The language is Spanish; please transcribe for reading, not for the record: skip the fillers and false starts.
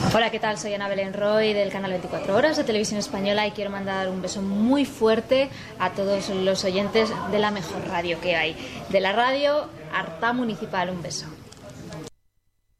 Hola, ¿qué tal? Soy Ana Belén Roy del canal 24 Horas de Televisión Española y quiero mandar un beso muy fuerte a todos los oyentes de la mejor radio que hay, de la radio Artá Municipal. Un beso.